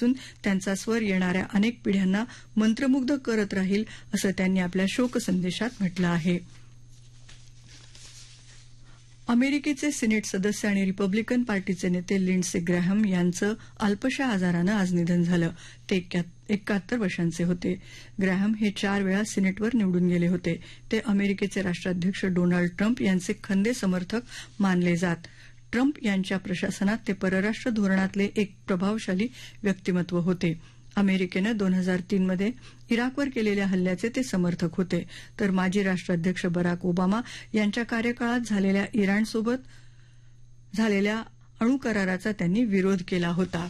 असून त्यांचा स्वर येणाऱ्या अनेक पिढ्यांना मंत्रमुग्ध करत राहील असं त्यांनी आपल्या शोक संदेशात म्हटलं आहे. अमेरिकेचे सिनेट सदस्य आणि रिपब्लिकन पार्टीचे नेते लिंडसे ग्रॅहम यांचं अल्पशा आजारानं आज निधन झालं. ते 71 वर्षांचे होते. ग्रॅहम हे 4 वेळा सिनेटवर निवडून गेले होते. ते अमेरिकेचे राष्ट्राध्यक्ष डोनाल्ड ट्रम्प यांचे खंदे समर्थक मानले जात. ट्रम्प यांच्या प्रशासनात ते परराष्ट्र धोरणातले एक प्रभावशाली व्यक्तिमत्व होते. अमेरिकेनं 2003 मध्ये इराकवर केलेल्या हल्ल्याचे ते समर्थक होते, तर माजी राष्ट्राध्यक्ष बराक ओबामा यांच्या कार्यकाळात झालेल्या इराणसोबत झालेल्या अणुकराराचा त्यांनी विरोध केला होता.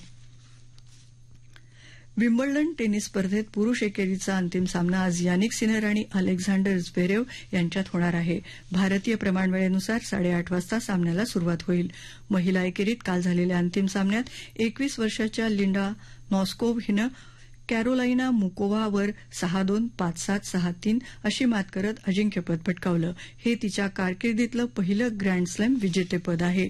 विम्बल्डन टेनिस स्पर्धेत पुरुष एकेरीचा अंतिम सामना आज यानिक सिनर आणि अलेक्झांडर झ्वेरेव यांच्यात होणार आहे. भारतीय प्रमाणवेळेनुसार 8:30 वाजता सामन्याला सुरुवात होईल. महिला एकेरीत काल झालेल्या अंतिम सामन्यात 21 वर्षाच्या लिंडा नॉस्कोव्ह हिनं कॅरोलाइना मुकोवावर 6-2, 5-7, 6-3 अशी मात करत अजिंक्यपद पटकावलं. हे तिच्या कारकिर्दीतलं पहिलं ग्रँडस्लॅम विजेतेपद आहे.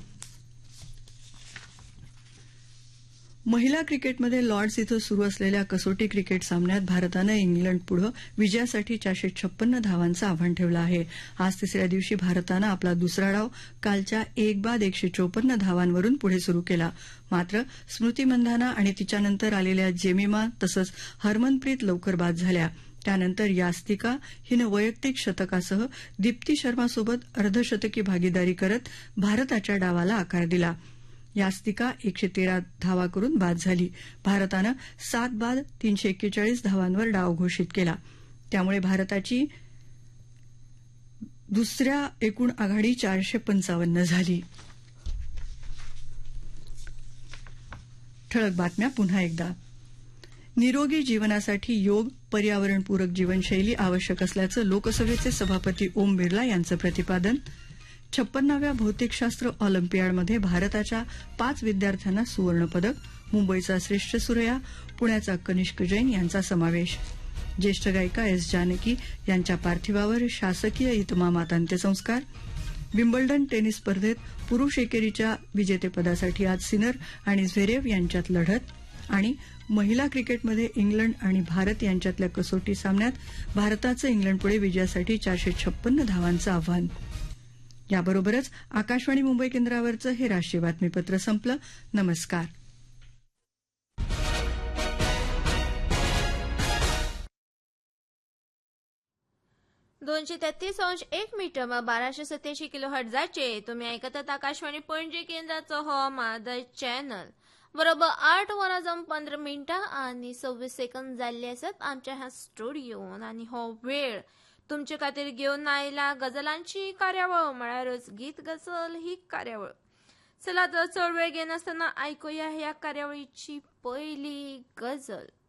महिला क्रिकेटमध्ये लॉर्ड्स इथं सुरू असलेल्या कसोटी क्रिकेट सामन्यात भारतानं इंग्लंडपुढं विजयासाठी 456 धावांचं आव्हान ठेवलं आहे. आज तिसऱ्या दिवशी भारतानं आपला दुसरा डाव कालच्या 1बाद 154 धावांवरून पुढे सुरू केला. मात्र स्मृती मंधाना आणि तिच्यानंतर आलेल्या जेमिमा तसंच हरमनप्रीत लवकर बाद झाल्या. त्यानंतर यास्तिका हिनं वैयक्तिक शतकासह दीप्ती शर्मासोबत अर्धशतकी भागीदारी करत भारताच्या डावाला आकार दिला. यास्तिका 113 धावा करून बाद झाली. भारतानं 7 बाद 341 धावांवर डाव घोषित केला. त्यामुळे भारताची दुसऱ्या एकूण आघाडी 455 झाली. ठळक बातम्या पुन्हा एकदा. निरोगी जीवनासाठी योग, पर्यावरणपूरक जीवनशैली आवश्यक असल्याचं लोकसभेचे सभापती ओम बिर्ला यांचं प्रतिपादन. 56व्या भौतिकशास्त्र ऑलिम्पियाडमध्ये भारताच्या 5 विद्यार्थ्यांना सुवर्णपदक. मुंबईचा श्रेष्ठ सुरया, पुण्याचा कनिष्क जैन यांचा समावेश. ज्येष्ठ गायिका एस जानकी यांच्या पार्थिवावर शासकीय इतमामात अंत्यसंस्कार. विम्बल्डन टेनिस स्पर्धेत पुरुष एकेरीच्या विजेतेपदासाठी आज सिनर आणि झ्वेरेव यांच्यात लढत. आणि महिला क्रिकेटमध्ये इंग्लंड आणि भारत यांच्यातल्या कसोटी सामन्यात भारताचं इंग्लंडपुढे विजयासाठी 456 धावांचं आव्हान. याबरोबरच आकाशवाणी मुंबई केंद्रावरचं हे राष्ट्रीय बातमीपत्र संपलं. नमस्कार. मीटर मग 1287 किलोहर्ट्झचे तुम्ही ऐकतात आकाशवाणी पणजी केंद्राचं हवामान चॅनल. बरोबर 8 वाजून 15 मिनिटं आणि 26 सेकंद झाले असत आमच्या ह्या स्टुडिओ. आणि हो वेळ तुमच्या खातीर घेऊन आयला गझलांची कार्यावळ म्हळ्यारच गीत गझल ही कार्यावळ. चला तर चढ वेळ घेनासतना ऐकूया ह्या कार्यावळीची पहिली गझल.